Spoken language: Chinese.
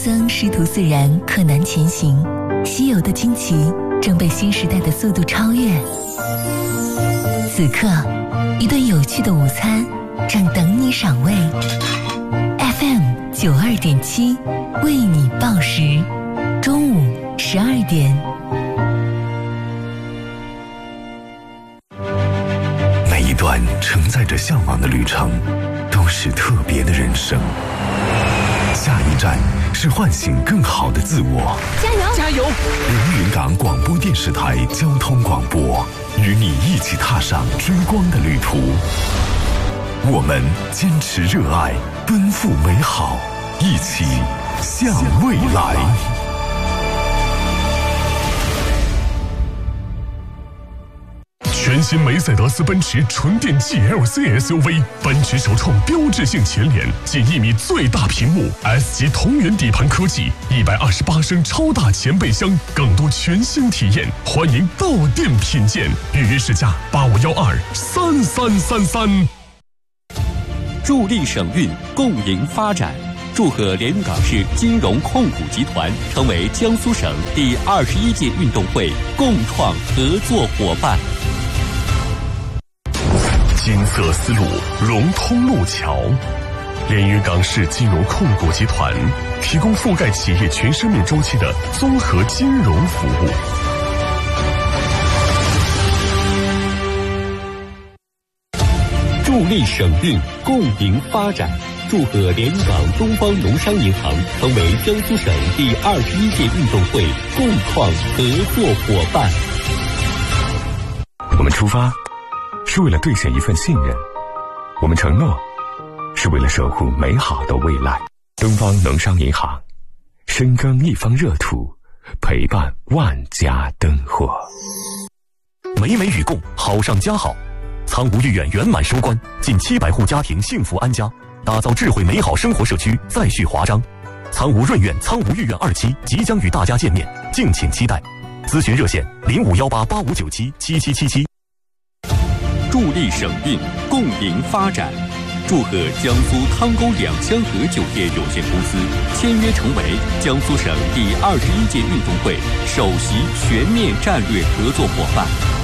增师徒四人可难前行，稀有的惊奇正被新时代的速度超越。此刻，一顿有趣的午餐正等你赏味。FM 92.7为你报时，中午12点。 每一段承载着向往的旅程，都是特别的人生。下一站是唤醒更好的自我。 加油！加油！ 连云港广播电视台交通广播，与你一起踏上追光的旅途。我们坚持热爱，奔赴美好，一起向未来。 全新梅赛德斯奔驰纯电 GLC SUV， 奔驰首创标志性前脸，近1米最大屏幕 ，S 级同源底盘科技，128升超大前备箱，更多全新体验，欢迎到店品鉴，预约试驾85123333。 助力省运，共赢发展。祝贺连云港市金融控股集团成为江苏省第21届运动会共创合作伙伴。 金色丝路融通路桥，连云港市金融控股集团提供覆盖企业全生命周期的综合金融服务。 助力省运，共赢发展。祝贺连云港东方农商银行成为江苏省第21届运动会共创合作伙伴。 我们出发是为了兑现一份信任，我们承诺是为了守护美好的未来。东方农商银行，深耕一方热土，陪伴万家灯火。 美美与共，好上加好。苍梧御苑圆满收官，近700户家庭幸福安家，打造智慧美好生活社区再续华章。苍梧润苑、苍梧御苑2期即将与大家见面，敬请期待。咨询热线051885977777。 助力省运，共赢发展。祝贺江苏汤沟两香河酒店有限公司签约成为江苏省第21届运动会首席全面战略合作伙伴。